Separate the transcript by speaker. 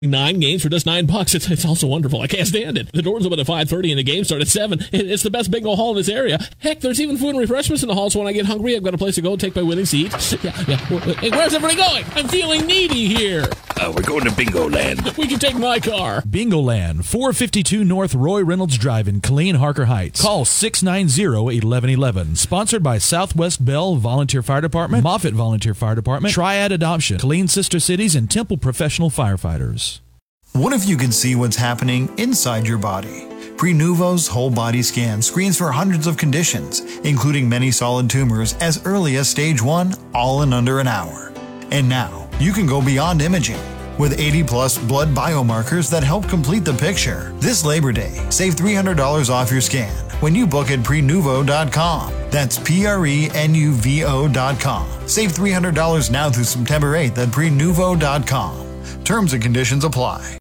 Speaker 1: 9 games for just $9. It's also wonderful. I can't stand it. The doors open at 5:30 and the games start at 7. It's the best bingo hall in this area. Heck, there's even food and refreshments in the hall, so when I get hungry, I've got a place to go and take my winning seat. Yeah. Hey, where's everybody going? I'm feeling needy here.
Speaker 2: We're going to Bingo Land.
Speaker 1: We can take my car.
Speaker 3: Bingo Land, 452 North Roy Reynolds Drive in Killeen, Harker Heights. Call 690-1111. Sponsored by Southwest Bell Volunteer Fire Department, Moffett Volunteer Fire Department, Triad Adoption, Killeen Sister Cities, and Temple Professional Firefighters.
Speaker 4: What if you could see what's happening inside your body? Prenuvo's whole body scan screens for hundreds of conditions, including many solid tumors as early as stage 1, all in under an hour. And now, you can go beyond imaging. With 80-plus blood biomarkers that help complete the picture. This Labor Day, save $300 off your scan when you book at Prenuvo.com. That's Prenuvo.com. Save $300 now through September 8th at Prenuvo.com. Terms and conditions apply.